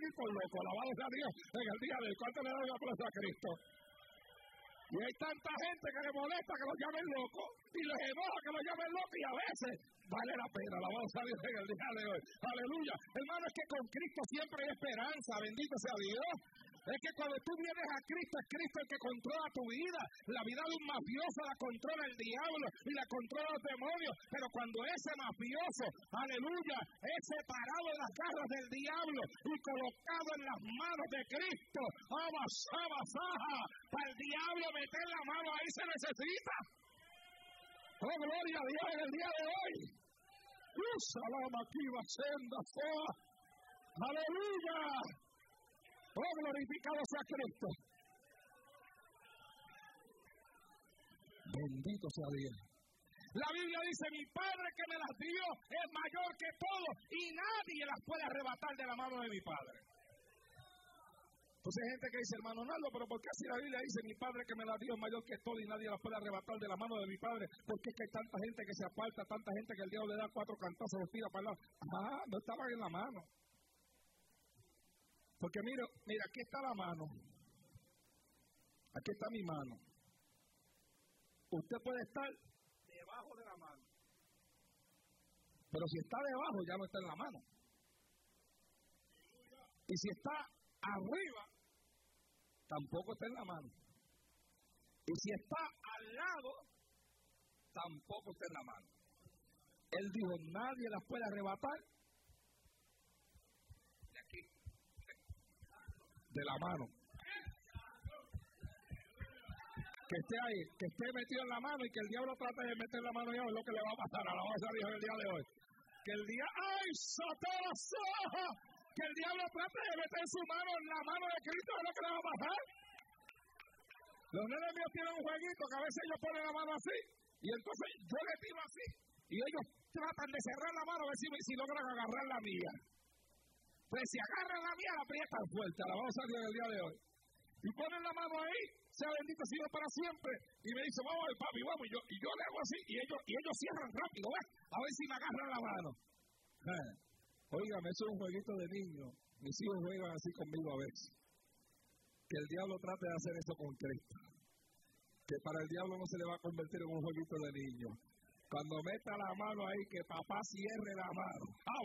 aquí por loco. Alabado sea Dios en el día de hoy. ¿Cuánto le dan un aplauso a Cristo? Y hay tanta gente que le molesta que lo llamen loco y les enoja que lo llamen loco y a veces vale la pena. Alabado sea Dios en el día de hoy. Aleluya. Hermano, es que con Cristo siempre hay esperanza. Bendito sea Dios. Es que cuando tú vienes a Cristo, es Cristo el que controla tu vida. La vida de un mafioso la controla el diablo y la controla los demonios. Pero cuando ese mafioso, aleluya, es separado de las garras del diablo y colocado en las manos de Cristo, para el diablo meter la mano ahí se necesita. Oh, gloria a Dios en el día de hoy. Salama aquí va senda soa. Aleluya. Oh, glorificado sea Cristo. Bendito sea Dios. La Biblia dice, mi Padre que me las dio es mayor que todo y nadie las puede arrebatar de la mano de mi Padre. Entonces hay gente que dice, hermano Naldo, pero ¿por qué si la Biblia dice, mi Padre que me las dio es mayor que todo y nadie las puede arrebatar de la mano de mi Padre? ¿Por qué es que hay tanta gente que se aparta, tanta gente que el diablo le da 4 cantazos, los tira para el lado? No estaban en la mano. Porque mira, aquí está la mano. Aquí está mi mano. Usted puede estar debajo de la mano. Pero si está debajo, ya no está en la mano. Y si está arriba, tampoco está en la mano. Y si está al lado, tampoco está en la mano. Él dijo, nadie las puede arrebatar de aquí. De la mano. Que esté ahí, que esté metido en la mano y que el diablo trate de meter la mano y es lo que le va a pasar a la voz de Dios el día de hoy. Que el día, ¡ay, Satanás! Que el diablo trate de meter su mano en la mano de Cristo es lo que le va a pasar. Los nenes míos tienen un jueguito que a veces ellos ponen la mano así y entonces yo le tiro así y ellos tratan de cerrar la mano a ver si logran agarrar la mía. Pues si agarran la mía, la aprietan fuerte. Alabado sea Dios el día de hoy. Y ponen la mano ahí, sea bendito Señor para siempre. Y me dice, vamos al papi, vamos. Y yo le hago así, y ellos cierran rápido, ¿ves? A ver si me agarran la mano. Óigame, eso es un jueguito de niños. Mis hijos juegan así conmigo a veces. Que el diablo trate de hacer eso con Cristo. Que para el diablo no se le va a convertir en un jueguito de niños. Cuando meta la mano ahí, que papá cierre la mano.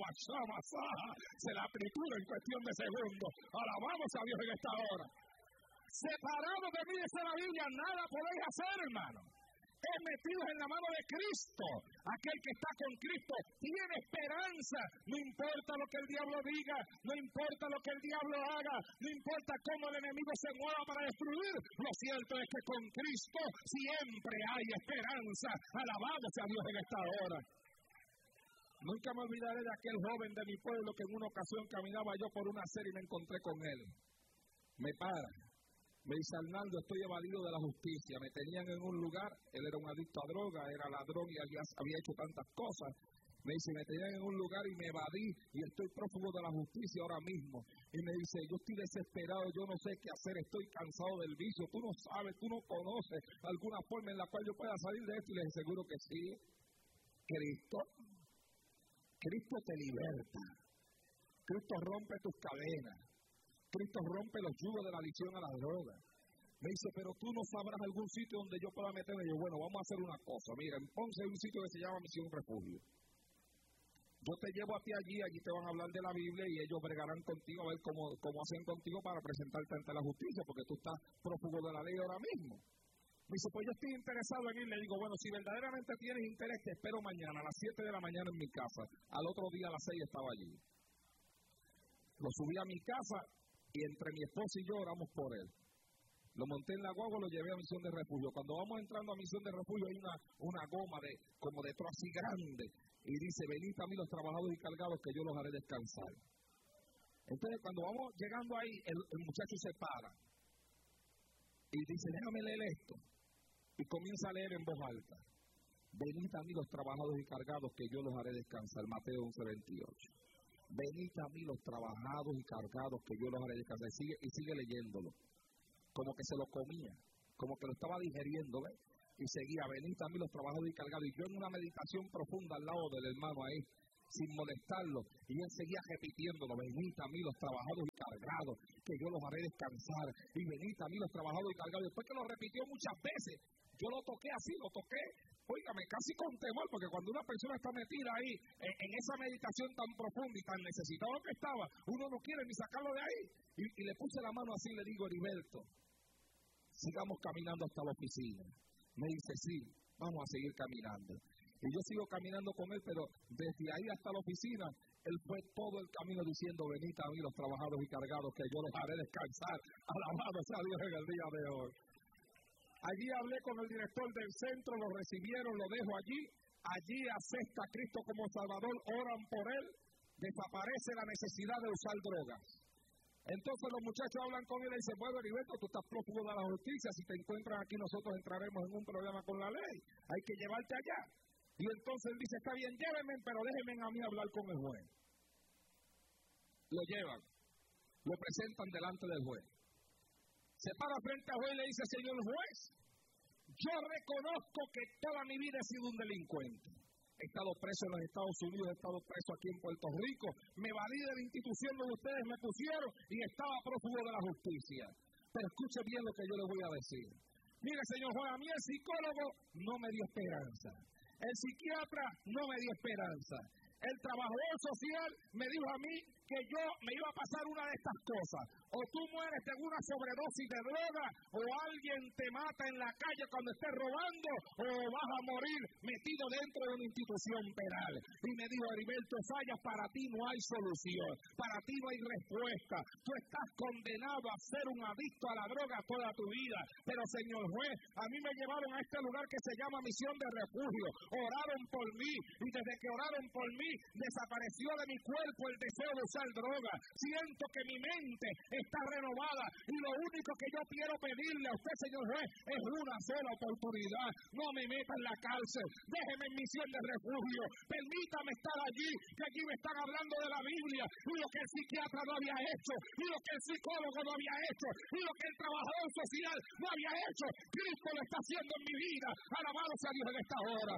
Se la tritura en cuestión de segundos. Alabamos a Dios en esta hora. Separados de mí, dice la Biblia, nada podéis hacer, hermano. Es metidos en la mano de Cristo. Aquel que está con Cristo tiene esperanza. No importa lo que el diablo diga, no importa lo que el diablo haga, no importa cómo el enemigo se mueva para destruir. Lo cierto es que con Cristo siempre hay esperanza. Alabado sea Dios en esta hora. Nunca me olvidaré de aquel joven de mi pueblo que en una ocasión caminaba yo por una acera y me encontré con él. Me para. Me dice, Arnaldo, estoy evadido de la justicia. Me tenían en un lugar, él era un adicto a droga, era ladrón y había hecho tantas cosas. Me dice, me tenían en un lugar y me evadí y estoy prófugo de la justicia ahora mismo. Y me dice, yo estoy desesperado, yo no sé qué hacer, estoy cansado del vicio. Tú no sabes, tú no conoces alguna forma en la cual yo pueda salir de esto. Y les aseguro que sí. Cristo te liberta. Cristo rompe tus cadenas. Cristo rompe los yugos de la adicción a la droga. Me dice, pero tú no sabrás algún sitio donde yo pueda meterme. Y yo, bueno, vamos a hacer una cosa. Mira, en Ponce hay un sitio que se llama Misión Refugio. Yo te llevo a ti allí te van a hablar de la Biblia y ellos bregarán contigo a ver cómo hacen contigo para presentarte ante la justicia, porque tú estás prófugo de la ley ahora mismo. Me dice, pues yo estoy interesado en ir. Le digo, bueno, si verdaderamente tienes interés, te espero mañana a las 7 de la mañana en mi casa. Al otro día a las 6 estaba allí. Lo subí a mi casa y entre mi esposa y yo oramos por él. Lo monté en la guagua, lo llevé a Misión de Refugio. Cuando vamos entrando a Misión de Refugio hay una goma como de trozo así grande. Y dice, venid a mí los trabajados y cargados que yo los haré descansar. Entonces cuando vamos llegando ahí, el muchacho se para. Y dice, déjame leer esto. Y comienza a leer en voz alta. Venid a mí los trabajados y cargados que yo los haré descansar. Mateo 11:28. Venid a mí los trabajados y cargados que yo los haré descansar. Y sigue leyéndolo. Como que se lo comía. Como que lo estaba digeriendo, ¿ves? Y seguía, venid a mí los trabajados y cargados. Y yo en una meditación profunda al lado del hermano ahí, sin molestarlo. Y él seguía repitiéndolo: venid a mí los trabajados y cargados, que yo los haré descansar. Y venid a mí los trabajados y cargados. Después que lo repitió muchas veces, yo lo toqué así, óigame, casi con temor, porque cuando una persona está metida ahí, en esa meditación tan profunda y tan necesitado que estaba, uno no quiere ni sacarlo de ahí. Y le puse la mano así y le digo: Heriberto, sigamos caminando hasta la oficina. Me dice: sí, vamos a seguir caminando. Y yo sigo caminando con él, pero desde ahí hasta la oficina, él fue todo el camino diciendo: venid a mí los trabajados y cargados, que yo los haré descansar. Alabado sea Dios en el día de hoy. Allí hablé con el director del centro, lo recibieron, lo dejo allí. Allí acepta a Cristo como Salvador, oran por él, desaparece la necesidad de usar drogas. Entonces los muchachos hablan con él y dicen: bueno, Heriberto, tú estás prófugo de la justicia, si te encuentran aquí nosotros entraremos en un problema con la ley, hay que llevarte allá. Y entonces él dice: está bien, llévenme, pero déjenme a mí hablar con el juez. Lo llevan, lo presentan delante del juez. Se para frente al juez y le dice: señor juez, yo reconozco que toda mi vida he sido un delincuente. He estado preso en los Estados Unidos, he estado preso aquí en Puerto Rico, me valí de la institución donde ustedes me pusieron y estaba prófugo de la justicia. Pero escuche bien lo que yo le voy a decir. Mire, señor juez, a mí el psicólogo no me dio esperanza. El psiquiatra no me dio esperanza. El trabajador social me dijo a mí que yo me iba a pasar una de estas cosas: o tú mueres de una sobredosis de droga, o alguien te mata en la calle cuando estés robando, o vas a morir metido dentro de una institución penal. Y me dijo: Heriberto Sayas, para ti no hay solución, para ti no hay respuesta. Tú estás condenado a ser un adicto a la droga toda tu vida. Pero señor juez, a mí me llevaron a este lugar que se llama Misión de Refugio. Oraron por mí, y desde que oraron por mí, desapareció de mi cuerpo el deseo de usar droga. Siento que mi mente está renovada y lo único que yo quiero pedirle a usted, señor juez, es una sola oportunidad. No me meta en la cárcel, déjeme en Misión de Refugio, permítame estar allí, que allí me están hablando de la Biblia y lo que el psiquiatra no había hecho, y lo que el psicólogo no había hecho, y lo que el trabajador social no había hecho. Cristo lo está haciendo en mi vida. Alabado sea Dios en esta hora.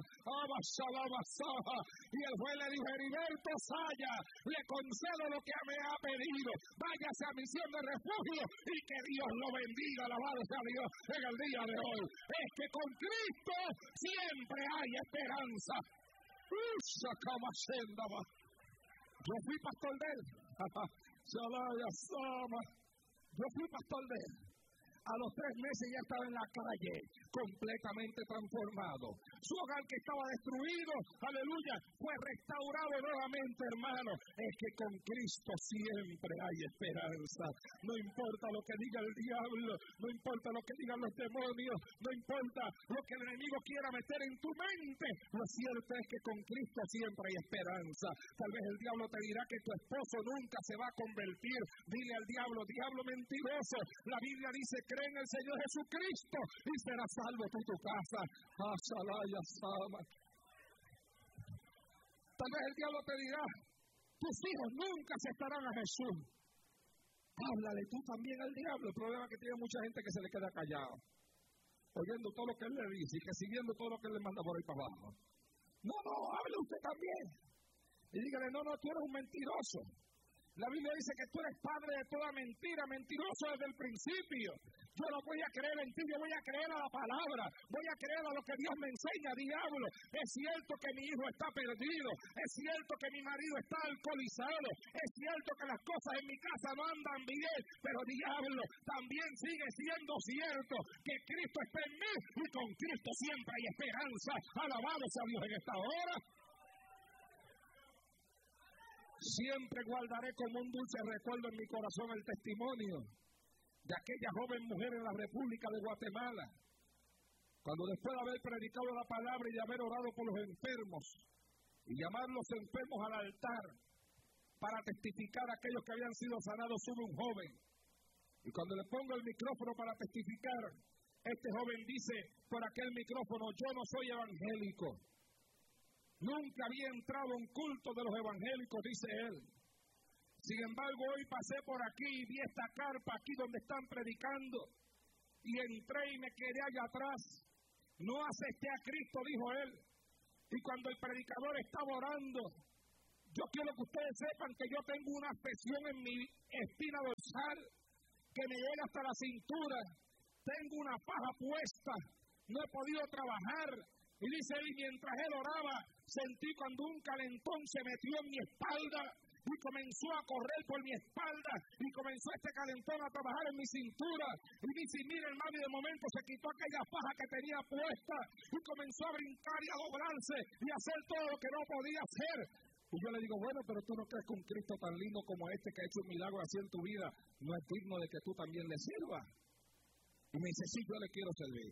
Y el juez le dijo: Heriberto Sayas, le concedo lo que me ha pedido, váyase a Misión de Refugio y que Dios lo bendiga. Alabado sea Dios en el día de hoy. Es que con Cristo siempre hay esperanza. Yo fui pastor de él. Yo fui pastor de él. A los 3 meses ya estaba en la calle, completamente transformado. Su hogar que estaba destruido, aleluya, fue restaurado nuevamente, hermano. Es que con Cristo siempre hay esperanza. No importa lo que diga el diablo, no importa lo que digan los demonios, no importa lo que el enemigo quiera meter en tu mente. Lo cierto es que con Cristo siempre hay esperanza. Tal vez el diablo te dirá que tu esposo nunca se va a convertir. Dile al diablo: diablo mentiroso, la Biblia dice: cree en el Señor Jesucristo y serás salvo tú y tu casa. Tal vez el diablo te dirá: tus hijos nunca aceptarán a Jesús. Háblale tú también al diablo. El problema es que tiene mucha gente que se le queda callado, oyendo todo lo que él le dice y que siguiendo todo lo que él le manda por ahí para abajo. No, hable usted también. Y dígale: no, tú eres un mentiroso. La Biblia dice que tú eres padre de toda mentira, mentiroso desde el principio. Yo no voy a creer en ti, yo voy a creer a la palabra, voy a creer a lo que Dios me enseña. Diablo, es cierto que mi hijo está perdido, es cierto que mi marido está alcoholizado, es cierto que las cosas en mi casa no andan bien, pero diablo, también sigue siendo cierto que Cristo está en mí y con Cristo siempre hay esperanza. Alabado sea Dios en esta hora. Siempre guardaré como un dulce recuerdo en mi corazón el testimonio de aquella joven mujer en la República de Guatemala, cuando después de haber predicado la palabra y de haber orado por los enfermos y llamar los enfermos al altar para testificar a aquellos que habían sido sanados, sube un joven. Y cuando le pongo el micrófono para testificar, este joven dice por aquel micrófono: yo no soy evangélico. Nunca había entrado a un culto de los evangélicos, dice él. Sin embargo, hoy pasé por aquí y vi esta carpa aquí donde están predicando. Y entré y me quedé allá atrás. No acepté a Cristo, dijo él. Y cuando el predicador estaba orando, Yo quiero que ustedes sepan que yo tengo una afección en mi espina dorsal que me llega hasta la cintura. Tengo una faja puesta, no he podido trabajar. Y dice él, y mientras él oraba, sentí cuando un calentón se metió en mi espalda y comenzó a correr por mi espalda y comenzó este calentón a trabajar en mi cintura. Y dice, mira hermano, y de momento se quitó aquella faja que tenía puesta y comenzó a brincar y a doblarse y a hacer todo lo que no podía hacer. Y yo le digo, bueno, pero tú no crees que un Cristo tan lindo como este que ha hecho un milagro así en tu vida no es digno de que tú también le sirvas. Y me dice, sí, yo le quiero servir.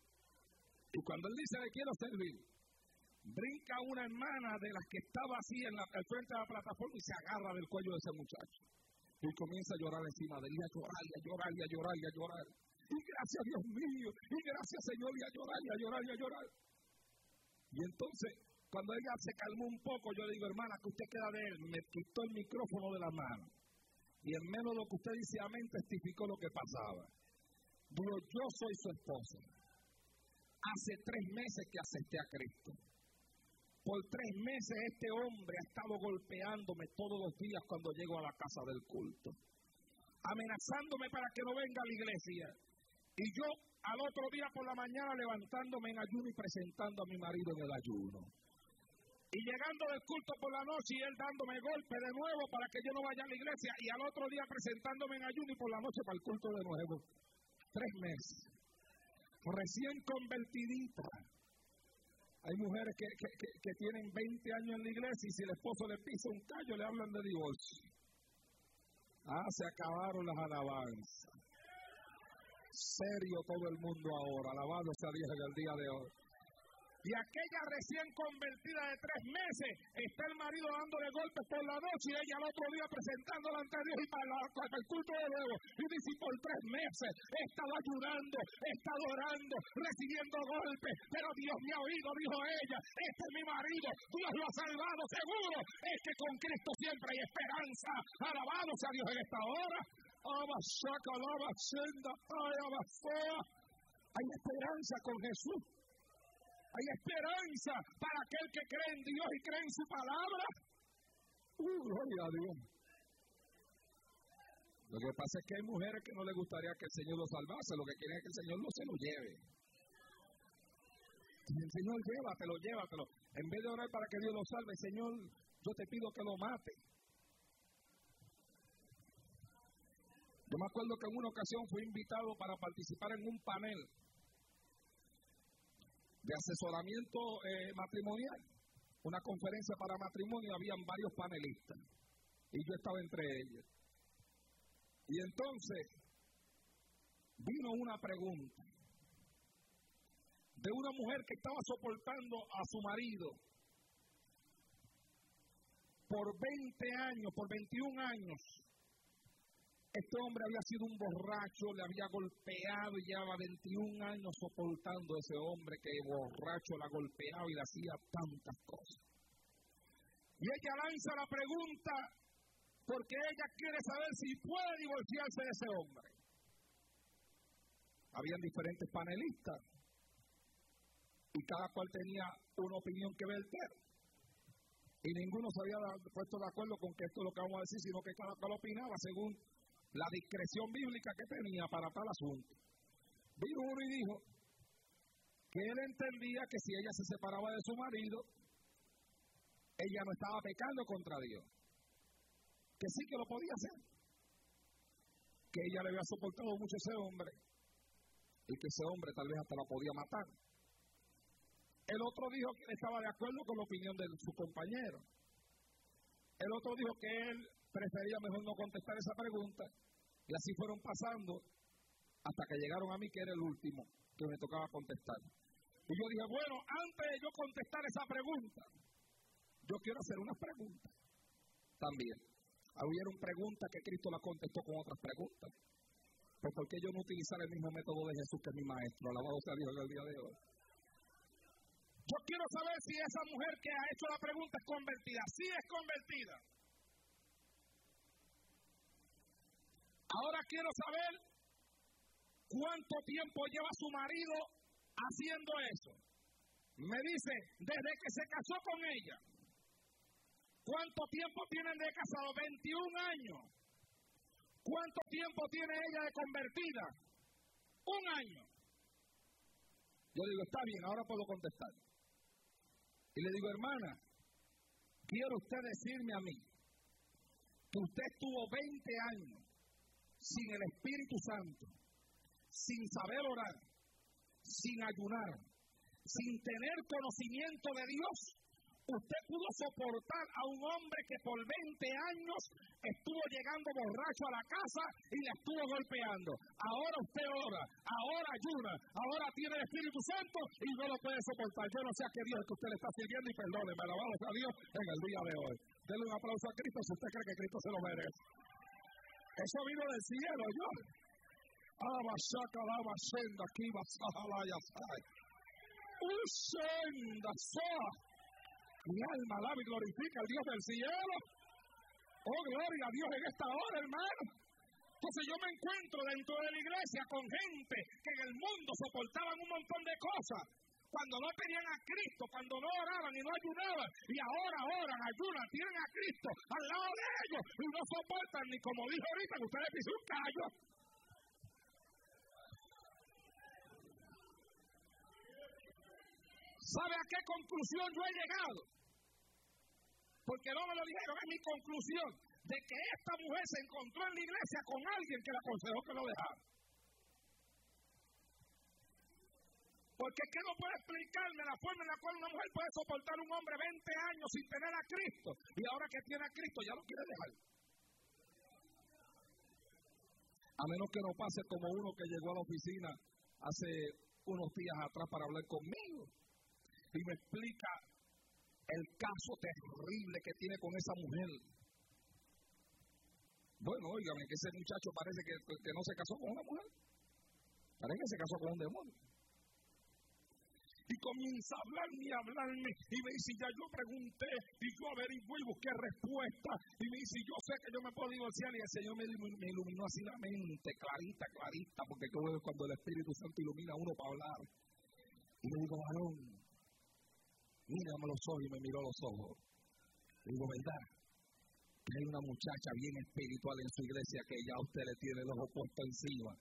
Y cuando él dice, le quiero servir, brinca una hermana de las que estaba así al frente de la plataforma y se agarra del cuello de ese muchacho. Y comienza a llorar encima de él, y a llorar, y a llorar, y a llorar, y a llorar. Y gracias Dios mío, y gracias Señor, y a llorar, y a llorar, y a llorar. Y entonces, cuando ella se calmó un poco, yo le digo, hermana, que usted queda de él. Me quitó el micrófono de la mano. Y en menos de lo que usted dice amén, testificó lo que pasaba. Digo, yo soy su esposa. Hace 3 meses que acepté a Cristo. Por 3 meses este hombre ha estado golpeándome todos los días cuando llego a la casa del culto. Amenazándome para que no venga a la iglesia. Y yo al otro día por la mañana levantándome en ayuno y presentando a mi marido en el ayuno. Y llegando del culto por la noche y él dándome golpe de nuevo para que yo no vaya a la iglesia. Y al otro día presentándome en ayuno y por la noche para el culto de nuevo. 3 meses. Recién convertidita. Hay mujeres que tienen 20 años en la iglesia y si el esposo le pisa un callo le hablan de divorcio. Se acabaron las alabanzas. Serio todo el mundo ahora, alabado sea Dios en el día de hoy. Y aquella recién convertida de 3 meses, está el marido dándole golpes por la noche y ella al otro día presentándola ante Dios y para el culto de nuevo. Y dice, por 3 meses he estado ayudando, he estado orando, recibiendo golpes, pero Dios me ha oído, dijo ella, este es mi marido, Dios lo ha salvado, seguro, es que con Cristo siempre hay esperanza. Alabado sea Dios en esta hora. Hay esperanza con Jesús. Hay esperanza para aquel que cree en Dios y cree en su palabra. Gloria a Dios. Lo que pasa es que hay mujeres que no les gustaría que el Señor los salvase. Lo que quieren es que el Señor no se lo lleve. Y el Señor, llévatelo, llévatelo. En vez de orar para que Dios lo salve, Señor, yo te pido que lo mate. Yo me acuerdo que en una ocasión fui invitado para participar en un panel de asesoramiento matrimonial, una conferencia para matrimonio, habían varios panelistas y yo estaba entre ellos. Y entonces vino una pregunta de una mujer que estaba soportando a su marido por 20 años, por 21 años. Este hombre había sido un borracho, le había golpeado y llevaba 21 años soportando a ese hombre que borracho la golpeaba y le hacía tantas cosas. Y ella lanza la pregunta porque ella quiere saber si puede divorciarse de ese hombre. Habían diferentes panelistas y cada cual tenía una opinión que verter. Y ninguno se había puesto de acuerdo con que esto es lo que vamos a decir, sino que cada cual opinaba según la discreción bíblica que tenía para tal asunto. Vino uno y dijo que él entendía que si ella se separaba de su marido, ella no estaba pecando contra Dios. Que sí que lo podía hacer. Que ella le había soportado mucho a ese hombre y que ese hombre tal vez hasta la podía matar. El otro dijo que estaba de acuerdo con la opinión de su compañero. El otro dijo que él prefería mejor no contestar esa pregunta. Y así fueron pasando hasta que llegaron a mí, que era el último que me tocaba contestar. Y yo dije, bueno, antes de yo contestar esa pregunta, yo quiero hacer unas preguntas también. Hubieron preguntas que Cristo las contestó con otras preguntas. Pues ¿por qué yo no utilizar el mismo método de Jesús que es mi maestro? Alabado sea Dios en el día de hoy. Yo quiero saber si esa mujer que ha hecho la pregunta es convertida. Sí es convertida. Ahora quiero saber cuánto tiempo lleva su marido haciendo eso. Me dice, desde que se casó con ella. ¿Cuánto tiempo tienen de casado? 21 años. ¿Cuánto tiempo tiene ella de convertida? 1 año. Yo digo, está bien, ahora puedo contestar. Y le digo, hermana, ¿quiere usted decirme a mí que usted estuvo 20 años sin el Espíritu Santo, sin saber orar, sin ayunar, sin tener conocimiento de Dios? Usted pudo soportar a un hombre que por 20 años estuvo llegando borracho a la casa y le estuvo golpeando. Ahora usted ora, ahora ayuna, ahora tiene el Espíritu Santo y no lo puede soportar. Yo no sé a qué Dios es que usted le está sirviendo y perdóneme, alabado sea Dios en el día de hoy. Denle un aplauso a Cristo si usted cree que Cristo se lo merece. Eso vino del cielo, yo. Abashaka, abashenda, kiba, sahalaya, sai. Ushenda, soa. Mi alma alaba y glorifica al Dios del cielo. Oh, gloria a Dios en esta hora, hermano. Entonces yo me encuentro dentro de la iglesia con gente que en el mundo soportaban un montón de cosas. Cuando no tenían a Cristo, cuando no oraban y no ayunaban, y ahora oran, ayunan, tienen a Cristo al lado de ellos y no soportan ni, como dijo ahorita, que usted le pisó un callo. ¿Sabe a qué conclusión yo he llegado? Porque no me lo dijeron, es mi conclusión, de que esta mujer se encontró en la iglesia con alguien que le aconsejó que lo dejara. Porque es que no puede explicarme la forma en la cual una mujer puede soportar a un hombre 20 años sin tener a Cristo, y ahora que tiene a Cristo ya lo quiere dejar. A menos que no pase como uno que llegó a la oficina hace unos días atrás para hablar conmigo y me explica el caso terrible que tiene con esa mujer. Bueno, óigame, que ese muchacho parece que no se casó con una mujer. Parece que se casó con un demonio. Y comienza a hablarme, y me dice, ya yo pregunté, y yo averigué y busqué respuesta, y me dice, yo sé que yo me puedo divorciar, y el Señor me iluminó así la mente, clarita, porque yo veo cuando el Espíritu Santo ilumina a uno para hablar. Y le digo, varón, mírame los ojos, y me miró los ojos. Le digo, ¿verdad? Que hay una muchacha bien espiritual en su iglesia que ya usted le tiene los ojos puestos encima.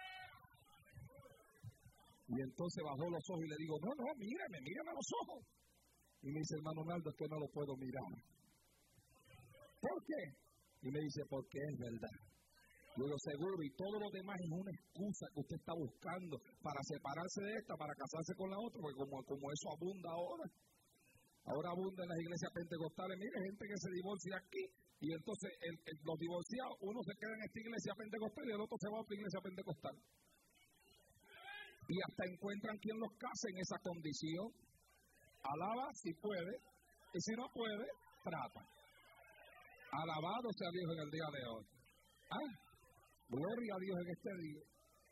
Y entonces bajó los ojos y le digo, no, mírame a los ojos. Y me dice, hermano Naldo, es que no lo puedo mirar. ¿Por qué? Y me dice, porque es verdad. Yo digo, seguro, y todo lo demás es una excusa que usted está buscando para separarse de esta, para casarse con la otra, porque como eso abunda ahora. Ahora abunda en las iglesias pentecostales. Mire, gente que se divorcia aquí, y entonces los divorciados, uno se queda en esta iglesia pentecostal y el otro se va a otra iglesia pentecostal. Y hasta encuentran quien los case en esa condición. Alaba si puede, y si no puede, trata. Alabado sea Dios en el día de hoy. Gloria a Dios en este día.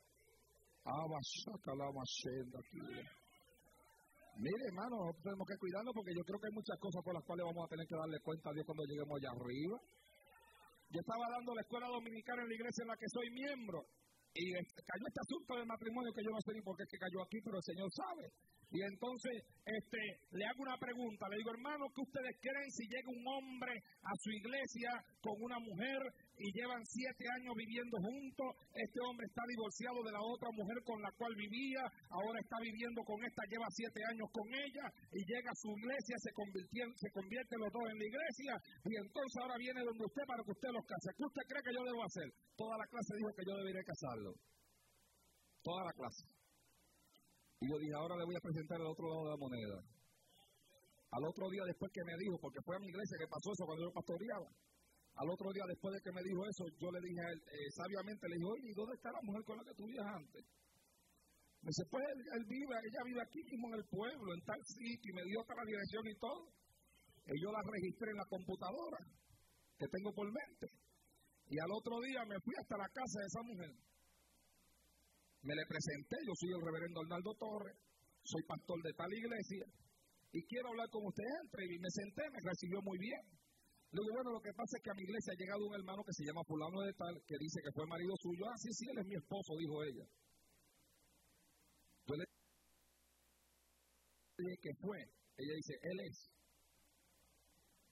Mire, hermano, nosotros tenemos que cuidarnos porque yo creo que hay muchas cosas por las cuales vamos a tener que darle cuenta a Dios cuando lleguemos allá arriba. Yo estaba dando la escuela dominicana en la iglesia en la que soy miembro. Y cayó este asunto del matrimonio que yo no sé ni por qué es que cayó aquí, pero el Señor sabe. Y entonces le hago una pregunta, le digo, hermano, ¿qué ustedes creen si llega un hombre a su iglesia con una mujer y llevan 7 años viviendo juntos? Este hombre está divorciado de la otra mujer con la cual vivía, ahora está viviendo con esta, lleva 7 años con ella y llega a su iglesia, se convierten los dos en la iglesia y entonces ahora viene donde usted para que usted los case. ¿Qué usted cree que yo debo hacer? Toda la clase dijo que yo debería casarlo. Toda la clase. Y yo dije, ahora le voy a presentar el otro lado de la moneda. Al otro día después que me dijo, porque fue a mi iglesia que pasó eso cuando yo pastoreaba. Al otro día después de que me dijo eso, yo le dije a él, sabiamente le dije, oye, ¿y dónde está la mujer con la que tú vivías antes? Me dice, pues ella vive aquí mismo en el pueblo, en tal sitio, y me dio hasta la dirección y todo. Y yo la registré en la computadora que tengo por mente. Y al otro día me fui hasta la casa de esa mujer. Me le presenté, yo soy el reverendo Arnaldo Torres, soy pastor de tal iglesia y quiero hablar con usted. Entre y me senté, me recibió muy bien. Le digo, bueno, lo que pasa es que a mi iglesia ha llegado un hermano que se llama fulano de tal, que dice que fue marido suyo. Sí, él es mi esposo, dijo ella. Yo le dije que fue. Ella dice, él es.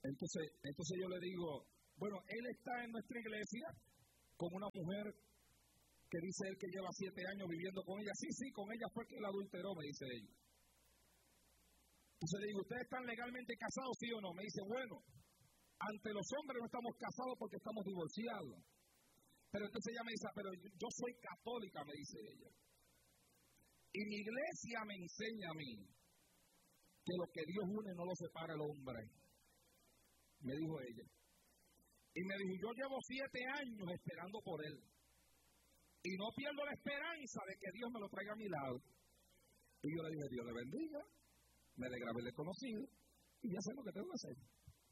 Entonces yo le digo, bueno, él está en nuestra iglesia con una mujer que dice él que lleva 7 años viviendo con ella. Sí, con ella fue que él adulteró, me dice ella. Entonces le digo, ¿ustedes están legalmente casados, sí o no? Me dice, bueno, ante los hombres no estamos casados porque estamos divorciados. Pero entonces ella me dice, pero yo soy católica, me dice ella. Y mi iglesia me enseña a mí que lo que Dios une no lo separa el hombre. Me dijo ella. Y me dijo, yo llevo 7 años esperando por él. Y no pierdo la esperanza de que Dios me lo traiga a mi lado. Y yo le dije, Dios le bendiga. Me alegra haberle conocido. Y ya sé lo que tengo que hacer.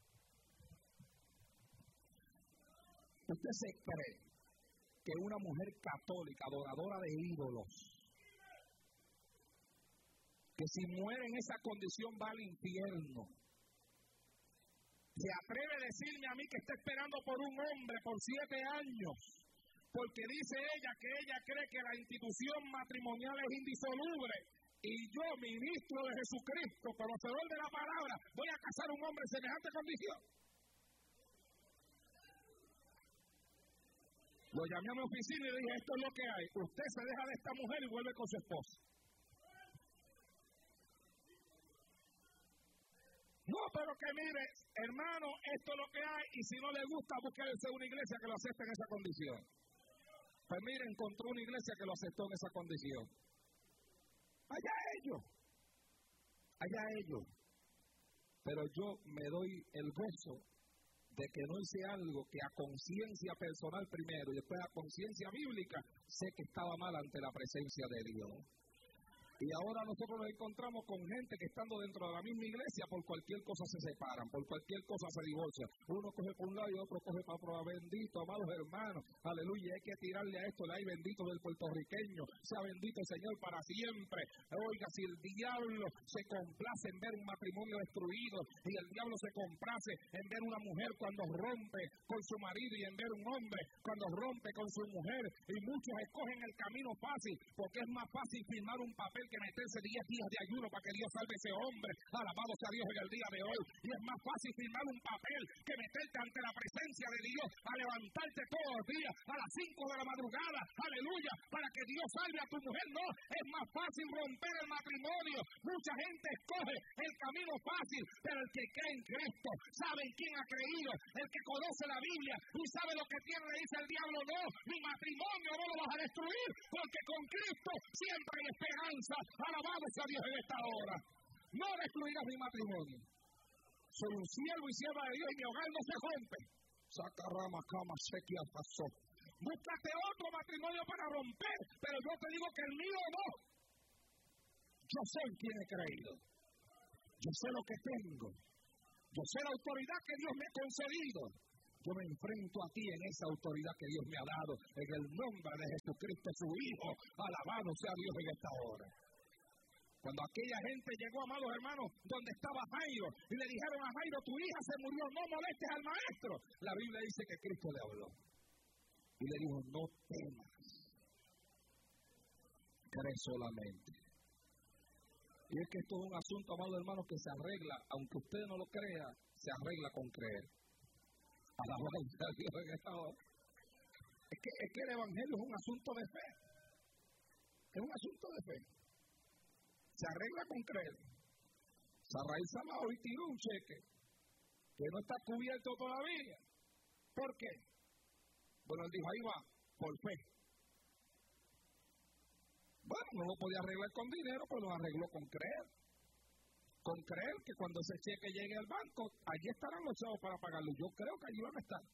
¿Usted se cree que una mujer católica, adoradora de ídolos, que si muere en esa condición va al infierno, se atreve a decirme a mí que está esperando por un hombre por 7 años, porque dice ella que ella cree que la institución matrimonial es indisoluble, y yo, ministro de Jesucristo, conocedor de la palabra, voy a casar a un hombre en semejante condición? Lo llamé a mi oficina y le dije, esto es lo que hay, usted se deja de esta mujer y vuelve con su esposa. No, pero que mire, hermano, esto es lo que hay, y si no le gusta, búsquese una iglesia que lo acepte en esa condición. Pues mire, encontró una iglesia que lo aceptó en esa condición. Allá ellos. Pero yo me doy el gozo de que no hice algo que a conciencia personal primero y después a conciencia bíblica sé que estaba mal ante la presencia de Dios. Y ahora nosotros nos encontramos con gente que estando dentro de la misma iglesia por cualquier cosa se separan, por cualquier cosa se divorcian. Uno coge por un lado y otro coge para otro. Bendito, amados hermanos, aleluya, hay que tirarle a esto, el ay bendito del puertorriqueño, sea bendito el Señor para siempre. Oiga, si el diablo se complace en ver un matrimonio destruido y el diablo se complace en ver una mujer cuando rompe con su marido y en ver un hombre cuando rompe con su mujer, y muchos escogen el camino fácil porque es más fácil firmar un papel que meterse 10 días de ayuno para que Dios salve a ese hombre. Alabado sea Dios en el día de hoy. Y es más fácil firmar un papel que meterte ante la presencia de Dios a levantarte todos los días a las 5 de la madrugada, aleluya, para que Dios salve a tu mujer. No, es más fácil romper el matrimonio. Mucha gente escoge el camino fácil, pero el que cree en Cristo sabe en quién ha creído, el que conoce la Biblia y sabe lo que tiene, le dice el diablo, no, mi matrimonio no lo vas a destruir, porque con Cristo siempre hay esperanza. Alabado sea Dios en esta hora. No destruirás mi matrimonio. Soy un siervo y sierva de Dios y mi hogar no se rompe. Saca rama, cama, sequía, pasó. Búscate otro matrimonio para romper, pero yo te digo que el mío no. Yo sé en quién he creído. Yo sé lo que tengo. Yo sé la autoridad que Dios me ha concedido. Yo me enfrento a ti en esa autoridad que Dios me ha dado, en el nombre de Jesucristo, su Hijo. Alabado sea Dios en esta hora. Cuando aquella gente llegó, amados hermanos, donde estaba Jairo, y le dijeron a Jairo, tu hija se murió, no molestes al maestro. La Biblia dice que Cristo le habló. Y le dijo, no temas, cree solamente. Y es que esto es un asunto, amados hermanos, que se arregla, aunque usted no lo crea, se arregla con creer. Alabado sea Dios en esta hora. Es que el evangelio es un asunto de fe. Es un asunto de fe. Se arregla con creer. Sarraí Sama hoy tiró un cheque que no está cubierto todavía. ¿Por qué? Bueno, él dijo, ahí va, por fe. Bueno, no lo podía arreglar con dinero, pero lo arregló con creer. Con creer que cuando ese cheque llegue al banco, allí estarán los chavos para pagarlo. Yo creo que allí van a estar.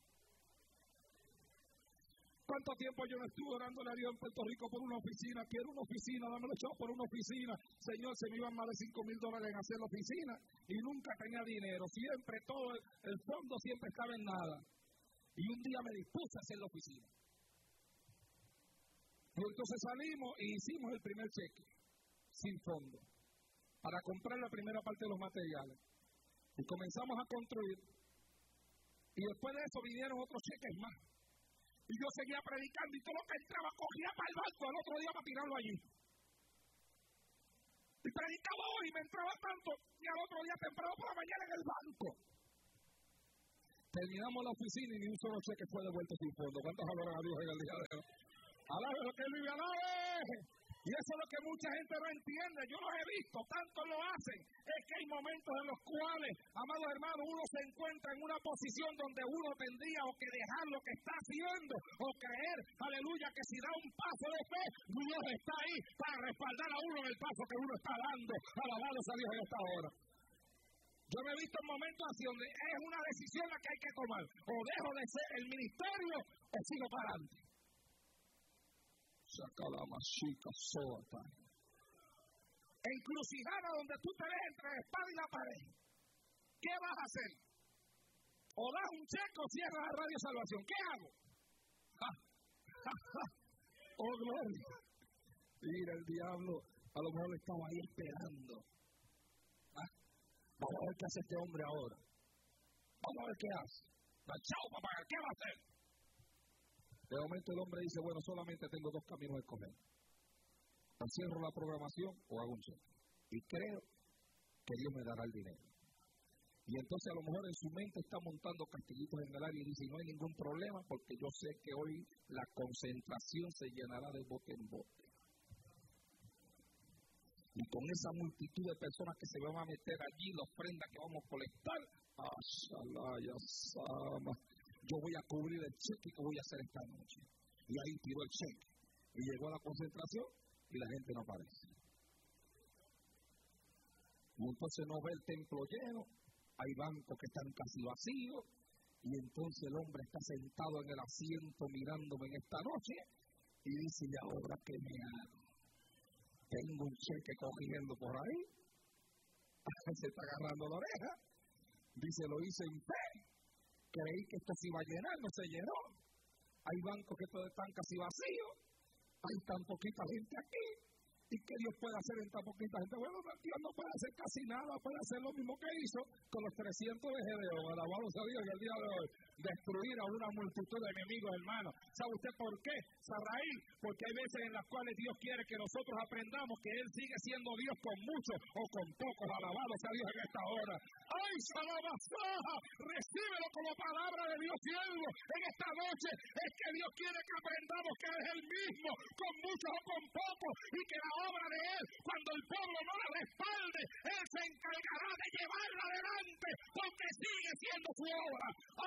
¿Cuánto tiempo yo no estuve orándole a Dios en Puerto Rico por una oficina? Quiero una oficina, dame los chavos por una oficina. Señor, se me iban más de $5,000 en hacer la oficina y nunca tenía dinero. Siempre todo el fondo siempre estaba en nada. Y un día me dispuse a hacer la oficina. Y entonces salimos y hicimos el primer cheque, sin fondo, para comprar la primera parte de los materiales. Y comenzamos a construir. Y después de eso vinieron otros cheques más. Y yo seguía predicando y todo lo que entraba cogía para el banco al otro día para tirarlo allí. Y predicaba hoy y me entraba tanto y al otro día temprano por la mañana en el banco. Terminamos la oficina y ni un solo cheque fue devuelto sin fondo. ¿Cuántos adoran a Dios en el día de hoy? Alabe lo que Él vive, alabe. Y eso es lo que mucha gente no entiende. Yo los he visto, tanto lo hacen. Es que hay momentos en los cuales, amados hermanos, uno se encuentra en una posición donde uno tendría o que dejar lo que está haciendo o creer, aleluya, que si da un paso de fe, Dios está ahí para respaldar a uno en el paso que uno está dando. Alabado sea Dios en esta hora. Yo me he visto en momentos así donde es una decisión la que hay que tomar. O dejo de ser el ministerio o sigo para adelante. Saca la machica sota. Encrucijada donde tú te ves entre la espada y la pared. ¿Qué vas a hacer? O das un cheque o cierras la Radio Salvación. ¿Qué hago? Oh, gloria. Mira, el diablo a lo mejor estaba ahí esperando. Vamos a ver qué hace este hombre ahora. Vamos a ver qué hace. Chao, papá, ¿qué va a hacer? De momento el hombre dice, bueno, solamente tengo dos caminos a escoger. O cierro la programación o hago un cheque. Y creo que Dios me dará el dinero. Y entonces a lo mejor en su mente está montando castillitos en el área y dice, no hay ningún problema porque yo sé que hoy la concentración se llenará de bote en bote. Y con esa multitud de personas que se van a meter allí, la ofrenda que vamos a colectar, yo voy a cubrir el cheque que voy a hacer esta noche. Y ahí tiró el cheque. Y llegó a la concentración y la gente no aparece. Y entonces no ve el templo lleno, hay bancos que están casi vacíos, y entonces el hombre está sentado en el asiento mirándome en esta noche, y dice, ¿y ahora qué me hago? Tengo un cheque cogiendo por ahí, se está agarrando la oreja, dice, lo hice en fe, creí que esto se iba a llenar, no se llenó, hay bancos que todos están casi vacíos, hay tan poquita gente aquí, ¿y qué Dios puede hacer en tan poquita gente? Bueno, Dios no puede hacer casi nada, puede hacer lo mismo que hizo con los 300 de Gedeón, alabado sea Dios en el día de hoy, destruir a una multitud de enemigos, hermanos. ¿Sabe usted por qué? Sarraí, porque hay veces en las cuales Dios quiere que nosotros aprendamos que Él sigue siendo Dios con muchos o con pocos, alabado sea Dios en esta hora. ¡Ay, Salabazaja! Recíbelo como palabra de Dios siervo en esta noche. Es que Dios quiere que aprendamos que Él es el mismo, con muchos o con pocos, y que la obra de Él, cuando el pueblo no la respalde, Él se encargará de llevarla adelante, porque sigue siendo su obra.